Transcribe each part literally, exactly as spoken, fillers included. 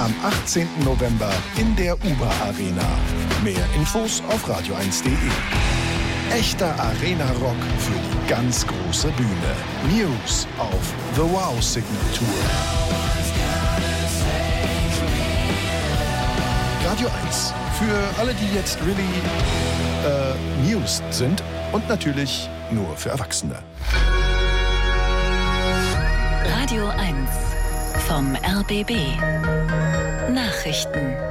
am achtzehnten November in der Uber Arena. Mehr Infos auf radio eins punkt de. Echter Arena-Rock für die ganz große Bühne. News auf The Wow Signature. Radio eins. Für alle, die jetzt really äh, News sind und natürlich nur für Erwachsene. Radio eins vom R B B. Nachrichten.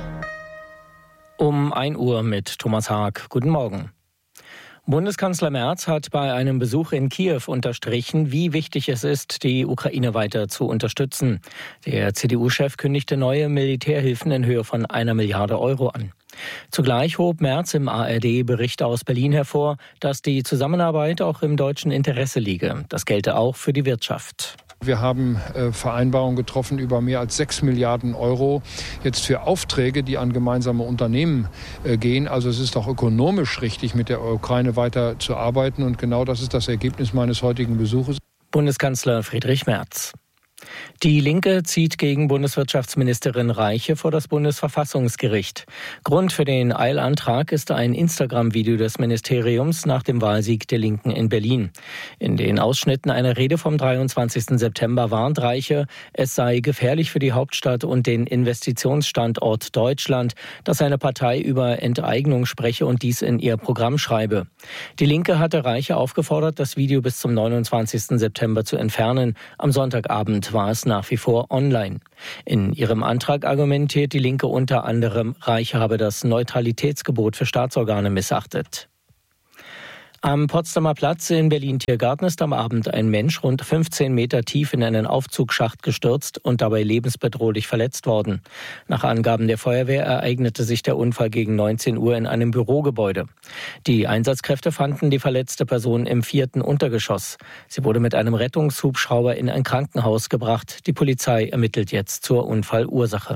Um ein Uhr mit Thomas Haag. Guten Morgen. Bundeskanzler Merz hat bei einem Besuch in Kiew unterstrichen, wie wichtig es ist, die Ukraine weiter zu unterstützen. Der C D U-Chef kündigte neue Militärhilfen in Höhe von einer Milliarde Euro an. Zugleich hob Merz im A R D-Bericht aus Berlin hervor, dass die Zusammenarbeit auch im deutschen Interesse liege. Das gelte auch für die Wirtschaft. Wir haben äh, Vereinbarungen getroffen über mehr als sechs Milliarden Euro jetzt für Aufträge, die an gemeinsame Unternehmen äh, gehen. Also es ist auch ökonomisch richtig, mit der Ukraine weiter zu arbeiten. Und genau das ist das Ergebnis meines heutigen Besuches. Bundeskanzler Friedrich Merz. Die Linke zieht gegen Bundeswirtschaftsministerin Reiche vor das Bundesverfassungsgericht. Grund für den Eilantrag ist ein Instagram-Video des Ministeriums nach dem Wahlsieg der Linken in Berlin. In den Ausschnitten einer Rede vom dreiundzwanzigsten September warnt Reiche, es sei gefährlich für die Hauptstadt und den Investitionsstandort Deutschland, dass seine Partei über Enteignung spreche und dies in ihr Programm schreibe. Die Linke hatte Reiche aufgefordert, das Video bis zum neunundzwanzigsten September zu entfernen. Am Sonntagabend war es nach wie vor online. In ihrem Antrag argumentiert die Linke unter anderem, Reiche habe das Neutralitätsgebot für Staatsorgane missachtet. Am Potsdamer Platz in Berlin-Tiergarten ist am Abend ein Mensch rund fünfzehn Meter tief in einen Aufzugsschacht gestürzt und dabei lebensbedrohlich verletzt worden. Nach Angaben der Feuerwehr ereignete sich der Unfall gegen neunzehn Uhr in einem Bürogebäude. Die Einsatzkräfte fanden die verletzte Person im vierten Untergeschoss. Sie wurde mit einem Rettungshubschrauber in ein Krankenhaus gebracht. Die Polizei ermittelt jetzt zur Unfallursache.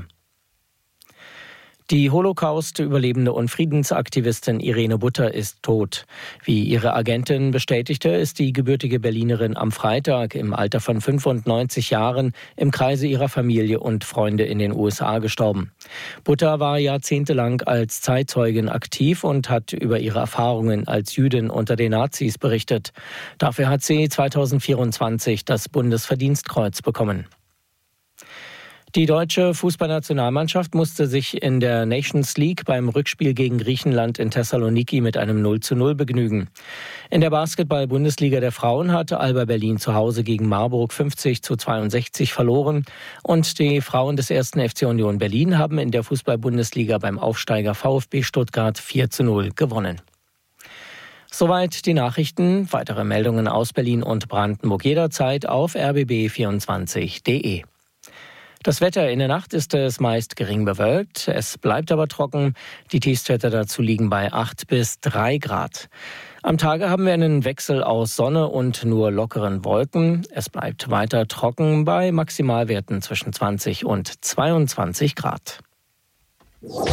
Die Holocaust-Überlebende und Friedensaktivistin Irene Butter ist tot. Wie ihre Agentin bestätigte, ist die gebürtige Berlinerin am Freitag im Alter von fünfundneunzig Jahren im Kreise ihrer Familie und Freunde in den U S A gestorben. Butter war jahrzehntelang als Zeitzeugin aktiv und hat über ihre Erfahrungen als Jüdin unter den Nazis berichtet. Dafür hat sie zweitausendvierundzwanzig das Bundesverdienstkreuz bekommen. Die deutsche Fußballnationalmannschaft musste sich in der Nations League beim Rückspiel gegen Griechenland in Thessaloniki mit einem null zu null begnügen. In der Basketball-Bundesliga der Frauen hatte Alba Berlin zu Hause gegen Marburg fünfzig zu zweiundsechzig verloren und die Frauen des ersten F C Union Berlin haben in der Fußball-Bundesliga beim Aufsteiger VfB Stuttgart vier zu null gewonnen. Soweit die Nachrichten. Weitere Meldungen aus Berlin und Brandenburg jederzeit auf r b b vierundzwanzig punkt de. Das Wetter in der Nacht ist es meist gering bewölkt, es bleibt aber trocken. Die Tiefstwerte dazu liegen bei acht bis drei Grad. Am Tage haben wir einen Wechsel aus Sonne und nur lockeren Wolken. Es bleibt weiter trocken bei Maximalwerten zwischen zwanzig und zweiundzwanzig Grad. Und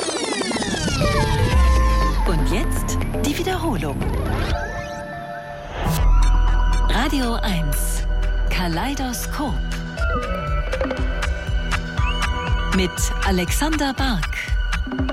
jetzt die Wiederholung. Radio eins Kaleidoskop mit Alexander Bark.